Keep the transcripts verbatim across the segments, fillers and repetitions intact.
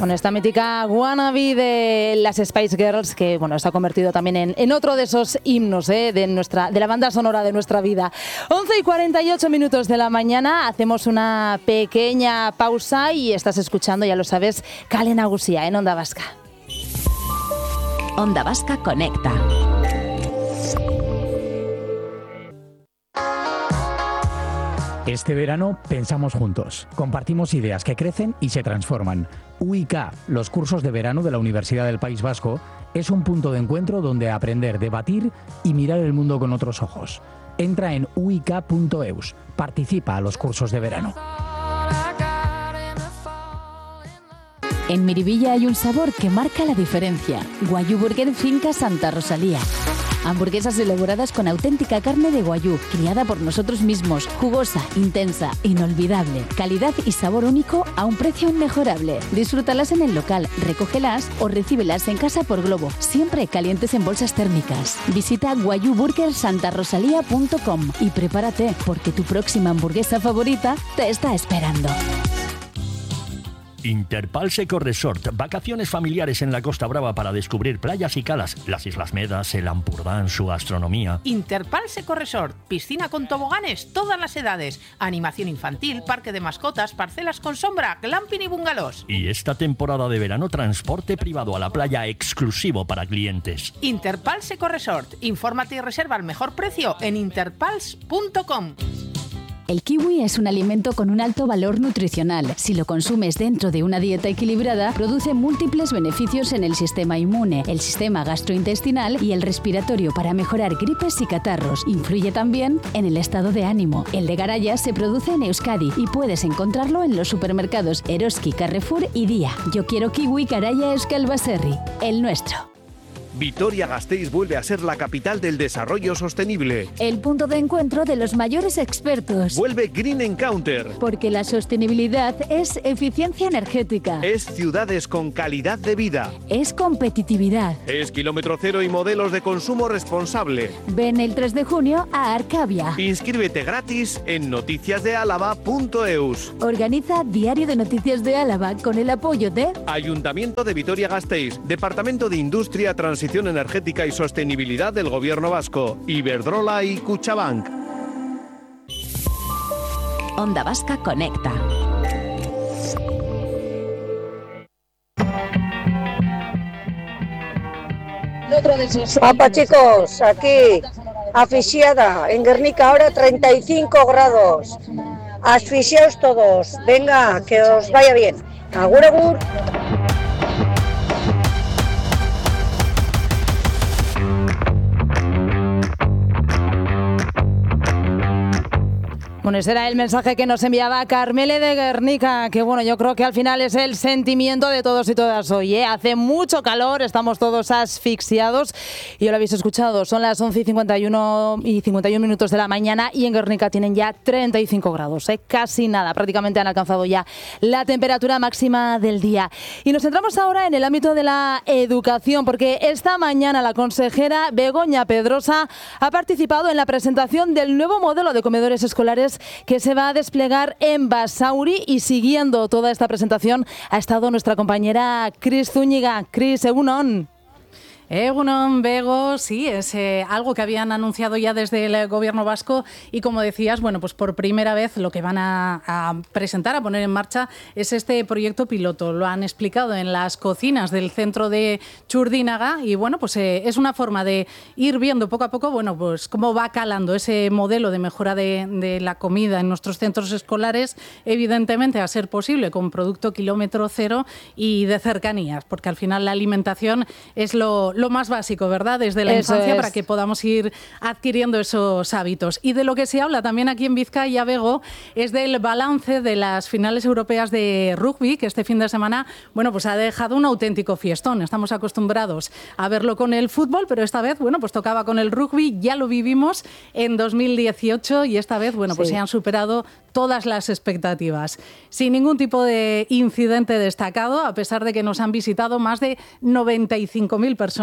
Con esta mítica Wannabe de las Spice Girls, que bueno, se ha convertido también en, en otro de esos himnos ¿eh? de, nuestra, de la banda sonora de nuestra vida. once y cuarenta y ocho minutos de la mañana, hacemos una pequeña pausa y estás escuchando, ya lo sabes, Kale Nagusia en Onda Vasca. Onda Vasca Conecta. Este verano pensamos juntos, compartimos ideas que crecen y se transforman. U I K, los cursos de verano de la Universidad del País Vasco, es un punto de encuentro donde aprender, debatir y mirar el mundo con otros ojos. Entra en u i k punto e u s, participa a los cursos de verano. En Miribilla hay un sabor que marca la diferencia. Guayú Burger Finca Santa Rosalía. Hamburguesas elaboradas con auténtica carne de guayú, criada por nosotros mismos, jugosa, intensa, inolvidable, calidad y sabor único a un precio inmejorable. Disfrútalas en el local, recógelas o recíbelas en casa por globo, siempre calientes en bolsas térmicas. Visita guayú burger santa rosalía punto com y prepárate porque tu próxima hamburguesa favorita te está esperando. Interpals Eco Resort, vacaciones familiares en la Costa Brava para descubrir playas y calas, las Islas Medas, el Ampurdán, su gastronomía. Interpals Eco Resort, piscina con toboganes, todas las edades, animación infantil, parque de mascotas, parcelas con sombra, glamping y bungalows. Y esta temporada de verano, transporte privado a la playa exclusivo para clientes. Interpals Eco Resort, infórmate y reserva al mejor precio en interpals punto com. El kiwi es un alimento con un alto valor nutricional. Si lo consumes dentro de una dieta equilibrada, produce múltiples beneficios en el sistema inmune, el sistema gastrointestinal y el respiratorio para mejorar gripes y catarros. Influye también en el estado de ánimo. El de Garaya se produce en Euskadi y puedes encontrarlo en los supermercados Eroski, Carrefour y Día. Yo quiero kiwi Garaya Euskal Baserri, el nuestro. Vitoria-Gasteiz vuelve a ser la capital del desarrollo sostenible. El punto de encuentro de los mayores expertos. Vuelve Green Encounter. Porque la sostenibilidad es eficiencia energética. Es ciudades con calidad de vida. Es competitividad. Es kilómetro cero y modelos de consumo responsable. Ven el tres de junio a Arcavia. Inscríbete gratis en noticias de álava punto e u s. Organiza Diario de Noticias de Álava con el apoyo de Ayuntamiento de Vitoria-Gasteiz, Departamento de Industria, Transición Energética y Sostenibilidad del Gobierno Vasco, Iberdrola y Kutxabank. Onda Vasca Conecta. Papa chicos, aquí, asfixiada, en Guernica ahora treinta y cinco grados. Asfixiaos todos, venga, que os vaya bien. Agur, agur. Bueno, ese era el mensaje que nos enviaba Carmele de Guernica, que bueno, yo creo que al final es el sentimiento de todos y todas hoy, ¿eh? Hace mucho calor, estamos todos asfixiados y ya lo habéis escuchado, son las once y cincuenta y uno y cincuenta y uno minutos de la mañana y en Guernica tienen ya treinta y cinco grados, ¿eh? Casi nada, prácticamente han alcanzado ya la temperatura máxima del día. Y nos centramos ahora en el ámbito de la educación, porque esta mañana la consejera Begoña Pedrosa ha participado en la presentación del nuevo modelo de comedores escolares que se va a desplegar en Basauri y siguiendo toda esta presentación ha estado nuestra compañera Cris Zúñiga. Cris, egunon. Egunon, Bego, sí, es eh, algo que habían anunciado ya desde el gobierno vasco y como decías, bueno, pues por primera vez lo que van a, a presentar, a poner en marcha es este proyecto piloto. Lo han explicado en las cocinas del centro de Txurdinaga y bueno, pues eh, es una forma de ir viendo poco a poco, bueno, pues cómo va calando ese modelo de mejora de, de la comida en nuestros centros escolares, evidentemente a ser posible con producto kilómetro cero y de cercanías, porque al final la alimentación es lo lo más básico, ¿verdad? Desde la Eso infancia es. para que podamos ir adquiriendo esos hábitos. Y de lo que se habla también aquí en Vizcaya, Bego, es del balance de las finales europeas de rugby, que este fin de semana, bueno, pues ha dejado un auténtico fiestón. Estamos acostumbrados a verlo con el fútbol, pero esta vez, bueno, pues tocaba con el rugby, ya lo vivimos en dos mil dieciocho y esta vez, bueno, pues sí, se han superado todas las expectativas. Sin ningún tipo de incidente destacado, a pesar de que nos han visitado más de noventa y cinco mil personas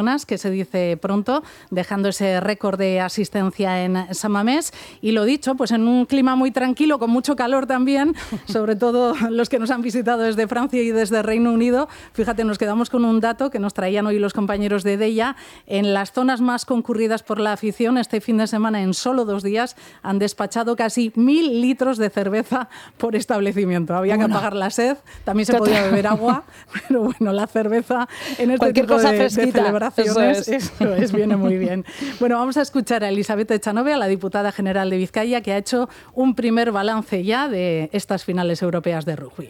personas, que se dice pronto, dejando ese récord de asistencia en San Mamés. Y lo dicho, pues en un clima muy tranquilo, con mucho calor también, sobre todo los que nos han visitado desde Francia y desde Reino Unido. Fíjate, nos quedamos con un dato que nos traían hoy los compañeros de Deia. En las zonas más concurridas por la afición, este fin de semana, en solo dos días, han despachado casi mil litros de cerveza por establecimiento. Había bueno, que apagar la sed, también se total. podía beber agua, pero bueno, la cerveza en este Cualquier tipo cosa de, de celebraciones, eso es. Eso es, viene muy bien. Bueno, vamos a escuchar a Elizabeth Echanove, a la diputada general de Vizcaya, que ha hecho un primer balance ya de estas finales europeas de rugby.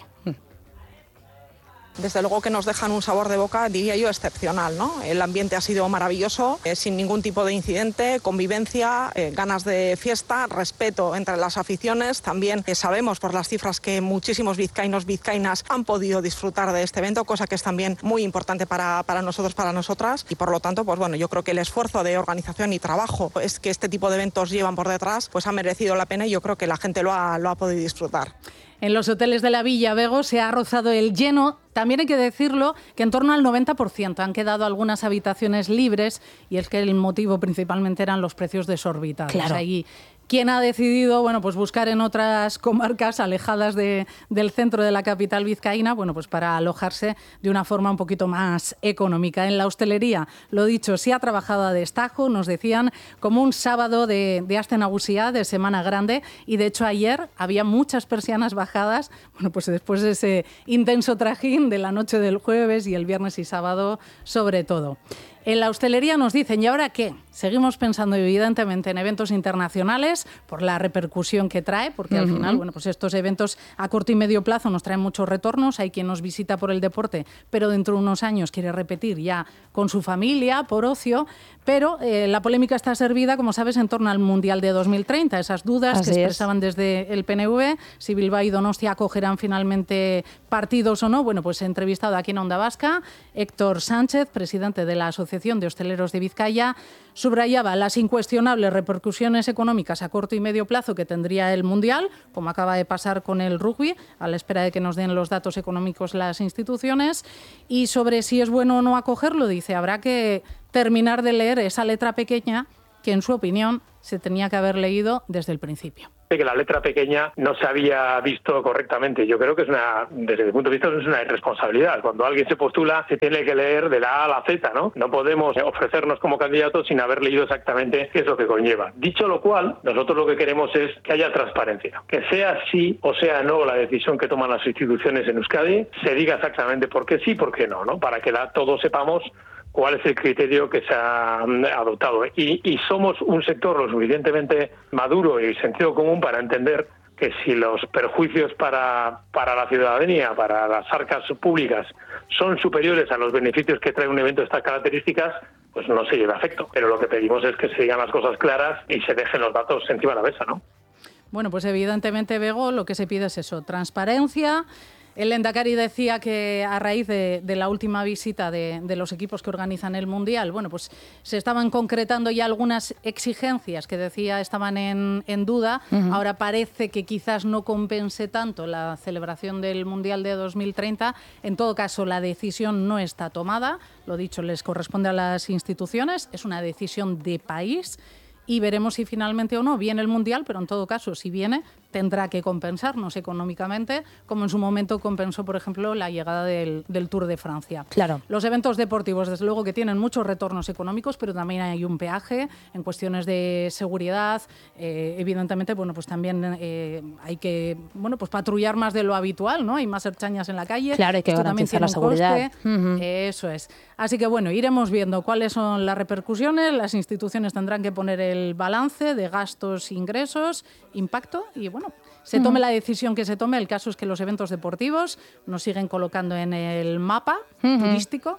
Desde luego que nos dejan un sabor de boca, diría yo, excepcional, ¿no? El ambiente ha sido maravilloso, eh, sin ningún tipo de incidente, convivencia, eh, ganas de fiesta, respeto entre las aficiones. También eh, sabemos por las cifras que muchísimos vizcaínos, vizcaínas han podido disfrutar de este evento, cosa que es también muy importante para, para nosotros, para nosotras. Y por lo tanto, pues bueno, yo creo que el esfuerzo de organización y trabajo es que este tipo de eventos llevan por detrás, pues ha merecido la pena y yo creo que la gente lo ha, lo ha podido disfrutar. En los hoteles de la Villa Bego se ha rozado el lleno. También hay que decirlo que en torno al noventa por ciento han quedado algunas habitaciones libres, y es que el motivo principalmente eran los precios desorbitados. Claro. Ahí, ¿quién ha decidido bueno, pues buscar en otras comarcas alejadas de, del centro de la capital vizcaína, bueno, pues para alojarse de una forma un poquito más económica? En la hostelería, lo dicho, se ha trabajado a destajo, nos decían, como un sábado de, de Aste Nagusia, de Semana Grande, y de hecho ayer había muchas persianas bajadas, bueno, pues después de ese intenso trajín de la noche del jueves y el viernes y sábado sobre todo. En la hostelería nos dicen, ¿y ahora qué? Seguimos pensando evidentemente en eventos internacionales por la repercusión que trae, porque uh-huh. al final, bueno, pues estos eventos a corto y medio plazo nos traen muchos retornos. Hay quien nos visita por el deporte, pero dentro de unos años quiere repetir ya con su familia, por ocio. Pero eh, la polémica está servida, como sabes, en torno al Mundial de dos mil treinta. Esas dudas Así que expresaban es. desde el P N V, si Bilbao y Donostia acogerán finalmente partidos o no. Bueno, pues he entrevistado aquí en Onda Vasca Héctor Sánchez, presidente de la Asociación de Hosteleros de Vizcaya. Subrayaba las incuestionables repercusiones económicas a corto y medio plazo que tendría el Mundial, como acaba de pasar con el rugby, a la espera de que nos den los datos económicos las instituciones. Y sobre si es bueno o no acogerlo, dice, habrá que terminar de leer esa letra pequeña que, en su opinión, se tenía que haber leído desde el principio. Que la letra pequeña no se había visto correctamente. Yo creo que es una, desde mi punto de vista, es una irresponsabilidad. Cuando alguien se postula, se tiene que leer de la A a la Z, ¿no? No podemos ofrecernos como candidatos sin haber leído exactamente qué es lo que conlleva. Dicho lo cual, nosotros lo que queremos es que haya transparencia. Que sea sí o sea no la decisión que toman las instituciones en Euskadi, se diga exactamente por qué sí, por qué no, ¿no? Para que la, todos sepamos cuál es el criterio que se ha adoptado. Y, y somos un sector lo suficientemente maduro y sentido común para entender que si los perjuicios para, para la ciudadanía, para las arcas públicas, son superiores a los beneficios que trae un evento de estas características, pues no se lleve a efecto. Pero lo que pedimos es que se digan las cosas claras y se dejen los datos encima de la mesa, ¿no? Bueno, pues evidentemente, Bego, lo que se pide es eso, transparencia. El Lehendakari decía que a raíz de, de la última visita de, de los equipos que organizan el Mundial, bueno, pues se estaban concretando ya algunas exigencias que decía estaban en, en duda. Uh-huh. Ahora parece que quizás no compense tanto la celebración del Mundial de dos mil treinta. En todo caso, la decisión no está tomada. Lo dicho, les corresponde a las instituciones. Es una decisión de país. Y veremos si finalmente o no viene el Mundial, pero en todo caso, si viene, tendrá que compensarnos económicamente, como en su momento compensó, por ejemplo, la llegada del, del Tour de Francia. Claro. Los eventos deportivos, desde luego, que tienen muchos retornos económicos, pero también hay un peaje en cuestiones de seguridad. Eh, evidentemente, bueno, pues también eh, hay que, bueno, pues patrullar más de lo habitual, ¿no? Hay más herchañas en la calle. Claro, hay que Esto garantizar la seguridad. Uh-huh. Eso es. Así que, bueno, iremos viendo cuáles son las repercusiones. Las instituciones tendrán que poner el balance de gastos, ingresos, impacto y, bueno, se tome uh-huh. la decisión que se tome. El caso es que los eventos deportivos nos siguen colocando en el mapa uh-huh. turístico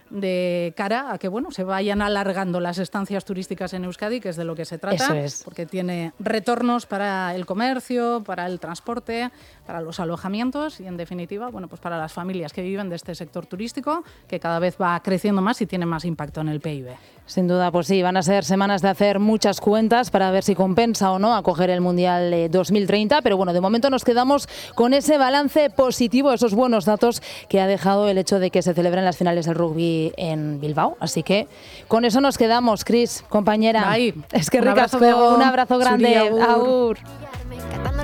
de cara a que, bueno, se vayan alargando las estancias turísticas en Euskadi, que es de lo que se trata. Eso es. Porque tiene retornos para el comercio, para el transporte, para los alojamientos y, en definitiva, bueno, pues para las familias que viven de este sector turístico, que cada vez va creciendo más y tiene más impacto en el P I B. Sin duda, pues sí, van a ser semanas de hacer muchas cuentas para ver si compensa o no acoger el Mundial eh, dos mil treinta, pero bueno, de momento nos quedamos con ese balance positivo, esos buenos datos que ha dejado el hecho de que se celebren las finales del rugby aquí en Bilbao. Así que con eso nos quedamos, Cris, compañera. Bye. Es que Un ricasco, abrazo, un abrazo grande. Zuri, agur. Agur.